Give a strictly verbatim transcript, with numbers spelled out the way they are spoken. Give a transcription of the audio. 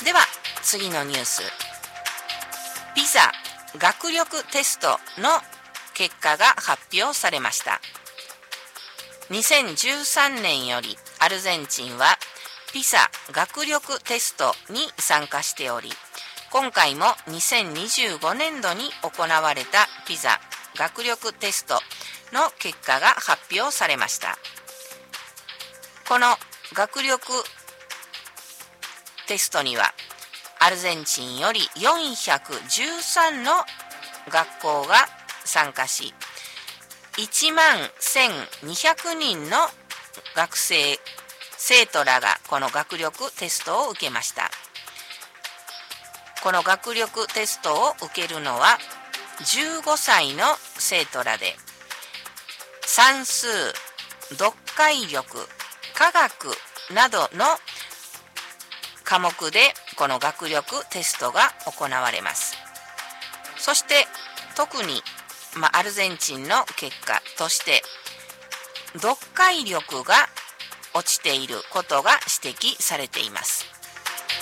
では次のニュース、ピザ学力テストの結果が発表されました。にせんじゅうさんねんよりアルゼンチンはピザ学力テストに参加しており、今回もにせんにじゅうごねんどに行われたピザ学力テストの結果が発表されました。この学力テストにはアルゼンチンよりよんひゃくじゅうさんの学校が参加し、いちまんせんにひゃくにんの学生生徒らがこの学力テストを受けました。この学力テストを受けるのはじゅうごさいの生徒らで、算数、読解力、科学などの科目でこの学力テストが行われます。そして特に、まあ、アルゼンチンの結果として読解力が落ちていることが指摘されています。